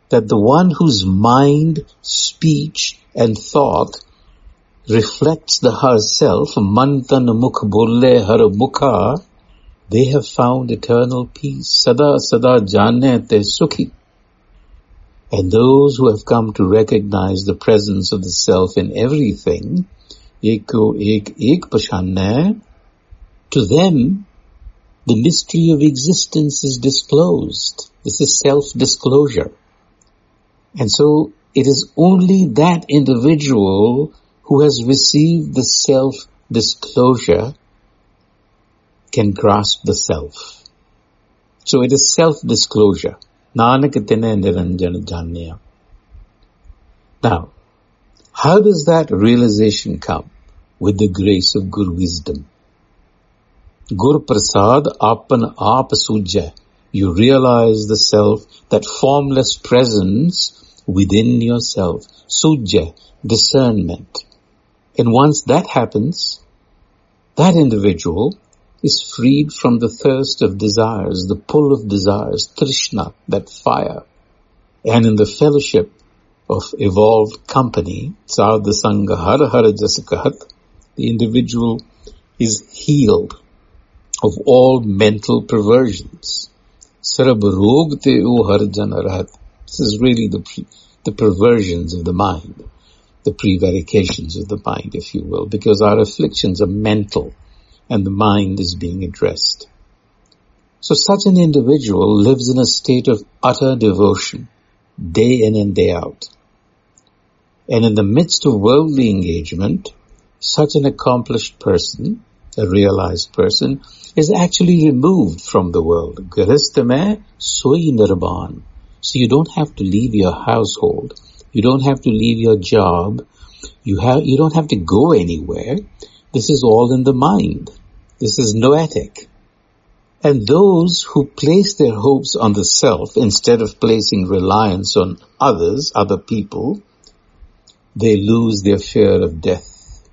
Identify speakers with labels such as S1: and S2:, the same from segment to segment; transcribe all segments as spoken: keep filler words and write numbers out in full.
S1: that the one whose mind, speech and thought reflects the Har self, mantan mukh bolle har mukha, they have found eternal peace. Sada sada jane te sukhi. And those who have come to recognize the presence of the self in everything, eko ek ek pashanne, to them the mystery of existence is disclosed. This is self-disclosure. And so it is only that individual who has received the self-disclosure can grasp the self. So it is self-disclosure. Nanak tine niranjan janya. Now, how does that realization come? With the grace of Guru wisdom. Gur Prasad apan aap sujya. You realize the self, that formless presence within yourself. Sujya, discernment. And once that happens, that individual is freed from the thirst of desires, the pull of desires, Trishna, that fire. And in the fellowship of evolved company, Sadha Sangha Hara Hara Jasakahat, the individual is healed of all mental perversions. Sarab rog te o har jana rahat. This is really the pre- the perversions of the mind, the prevarications of the mind, if you will, because our afflictions are mental and the mind is being addressed. So such an individual lives in a state of utter devotion, day in and day out. And in the midst of worldly engagement, such an accomplished person, a realized person, is actually removed from the world. Grihastha mein soi nirban. So you don't have to leave your household. You don't have to leave your job. You have, you don't have to go anywhere. This is all in the mind. This is noetic. And those who place their hopes on the self instead of placing reliance on others, other people, they lose their fear of death.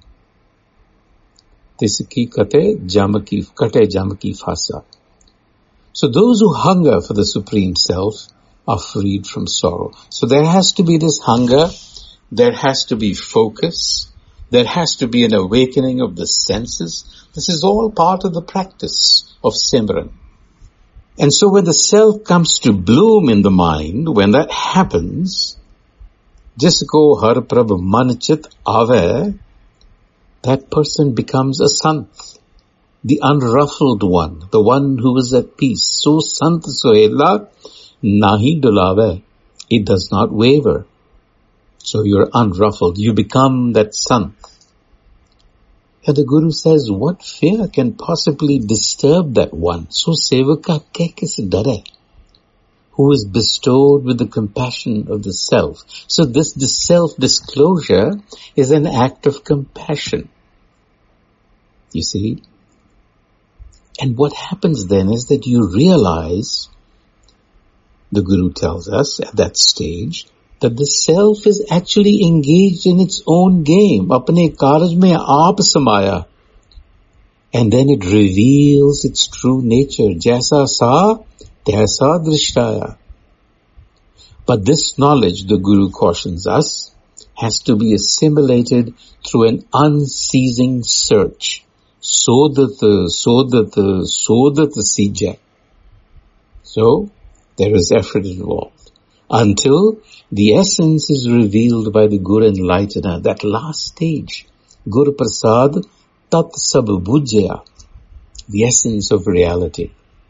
S1: Tisaki kate jamaki kate jamaki fasa. So those who hunger for the Supreme Self are freed from sorrow. So there has to be this hunger, there has to be focus, there has to be an awakening of the senses. This is all part of the practice of Simran. And so when the self comes to bloom in the mind, when that happens, jisko har prabh man chit ave, that person becomes a sant, the unruffled one, the one who is at peace. So sant sohela nahi dulave, it does not waver. So you're unruffled, you become that sant. And the Guru says, what fear can possibly disturb that one? So sevaka ke kis dare, who is bestowed with the compassion of the self. So this, this self-disclosure is an act of compassion. You see? And what happens then is that you realize, the Guru tells us at that stage, that the self is actually engaged in its own game. Apne karaj mein aap samaya. And then it reveals its true nature. Jaisa sa, taisa drishtaya. But this knowledge, the Guru cautions us, has to be assimilated through an unceasing search. Sodata, sodata, sodata sija. So, there is effort involved. Until the essence is revealed by the Guru Enlightener, that last stage. Guru Prasad tat sab bujya, the essence of reality.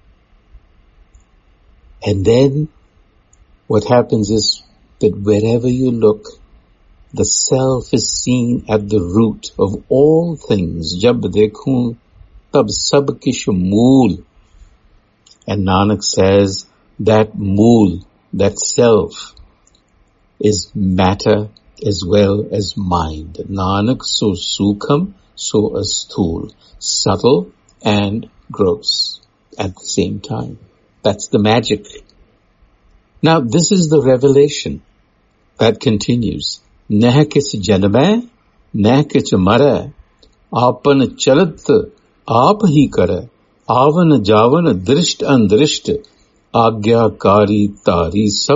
S1: And then what happens is that wherever you look, the self is seen at the root of all things. Jab dekhun tab sab kish mool. And Nanak says that mool, that self, is matter as well as mind. Nanak so sukham, so asthul, subtle and gross at the same time. That's the magic. Now this is the revelation that continues. Neh kis janme, neh kis mare, apan chalat, aap hi kare, avan javan drisht andrisht, आज्ञाकारी तारी सब